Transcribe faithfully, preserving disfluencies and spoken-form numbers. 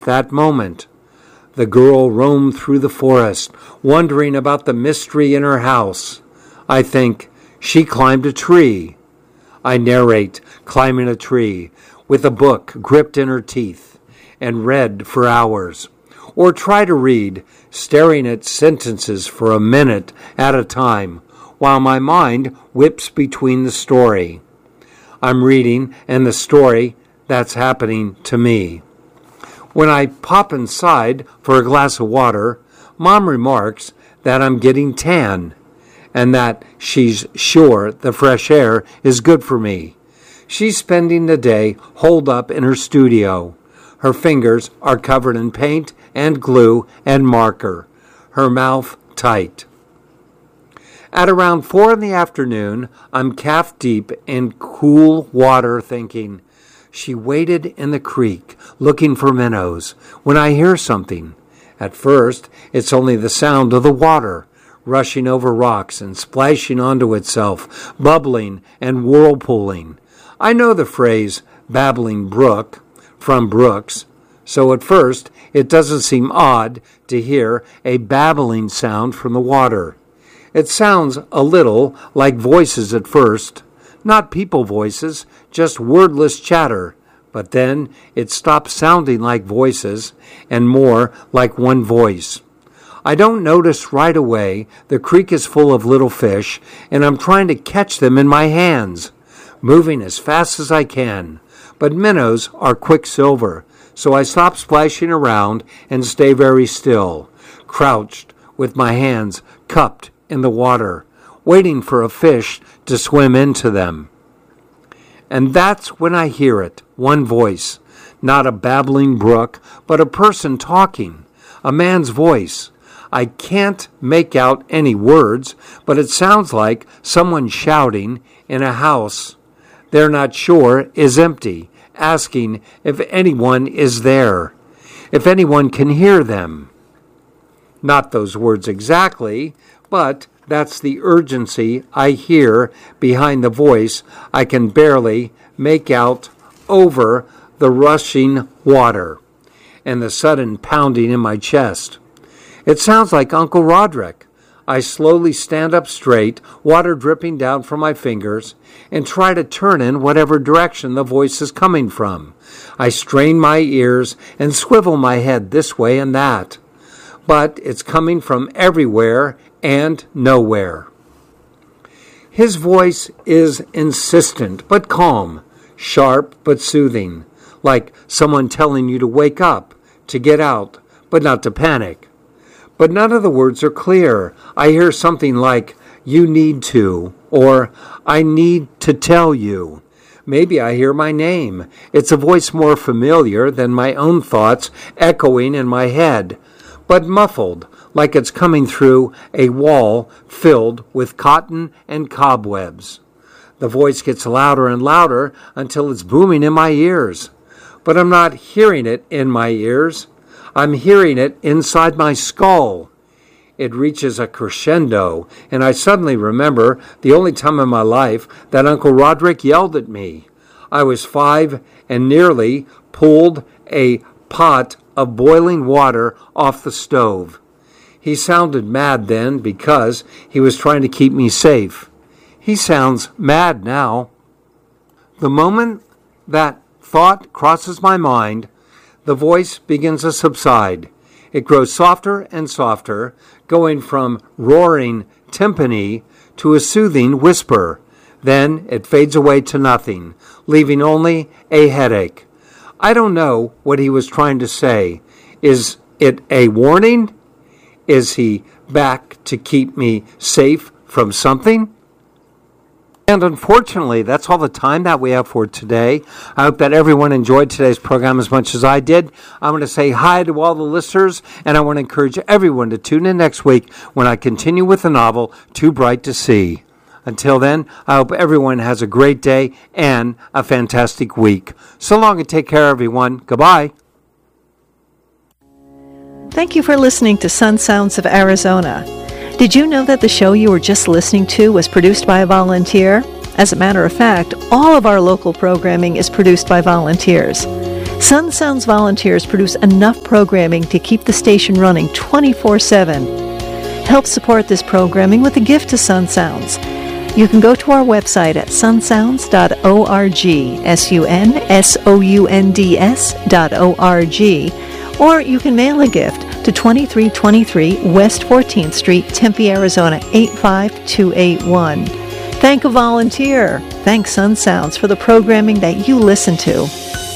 that moment. The girl roamed through the forest, wondering about the mystery in her house. I think she climbed a tree. I narrate climbing a tree with a book gripped in her teeth and read for hours. Or try to read, staring at sentences for a minute at a time, while my mind whips between the story. I'm reading and the story that's happening to me. When I pop inside for a glass of water, Mom remarks that I'm getting tan and that she's sure the fresh air is good for me. She's spending the day holed up in her studio. Her fingers are covered in paint and glue and marker, her mouth tight. At around four in the afternoon, I'm calf deep in cool water thinking, she waded in the creek looking for minnows when I hear something. At first, it's only the sound of the water rushing over rocks and splashing onto itself, bubbling and whirlpooling. I know the phrase babbling brook from Brooks, so at first it doesn't seem odd to hear a babbling sound from the water. It sounds a little like voices at first, not people voices, just wordless chatter, but then it stops sounding like voices and more like one voice. I don't notice right away the creek is full of little fish, and I'm trying to catch them in my hands, moving as fast as I can. But minnows are quicksilver, so I stop splashing around and stay very still, crouched with my hands cupped in the water, waiting for a fish to swim into them. And that's when I hear it, one voice, not a babbling brook, but a person talking, a man's voice. I can't make out any words, but it sounds like someone shouting in a house they're not sure is empty, asking if anyone is there, if anyone can hear them. Not those words exactly, but that's the urgency I hear behind the voice I can barely make out over the rushing water and the sudden pounding in my chest. It sounds like Uncle Roderick. I slowly stand up straight, water dripping down from my fingers, and try to turn in whatever direction the voice is coming from. I strain my ears and swivel my head this way and that, but it's coming from everywhere and nowhere. His voice is insistent but calm, sharp but soothing, like someone telling you to wake up, to get out, but not to panic. But none of the words are clear. I hear something like, you need to, or I need to tell you. Maybe I hear my name. It's a voice more familiar than my own thoughts echoing in my head, but muffled, like it's coming through a wall filled with cotton and cobwebs. The voice gets louder and louder until it's booming in my ears. But I'm not hearing it in my ears. I'm hearing it inside my skull. It reaches a crescendo, and I suddenly remember the only time in my life that Uncle Roderick yelled at me. I was five and nearly pulled a pot of boiling water off the stove. He sounded mad then because he was trying to keep me safe. He sounds mad now. The moment that thought crosses my mind, the voice begins to subside. It grows softer and softer, going from roaring timpani to a soothing whisper. Then it fades away to nothing, leaving only a headache. I don't know what he was trying to say. Is it a warning? Is he back to keep me safe from something? And unfortunately, that's all the time that we have for today. I hope that everyone enjoyed today's program as much as I did. I want to say hi to all the listeners, and I want to encourage everyone to tune in next week when I continue with the novel, Too Bright to See. Until then, I hope everyone has a great day and a fantastic week. So long and take care, everyone. Goodbye. Thank you for listening to Sun Sounds of Arizona. Did you know that the show you were just listening to was produced by a volunteer? As a matter of fact, all of our local programming is produced by volunteers. Sun Sounds volunteers produce enough programming to keep the station running twenty-four seven. Help support this programming with a gift to Sun Sounds. You can go to our website at sunsounds dot org, S U N S O U N D S dot O R G, or you can mail a gift to twenty-three twenty-three West fourteenth Street, Tempe, Arizona, eight five two eight one. Thank a volunteer. Thank Sun Sounds for the programming that you listen to.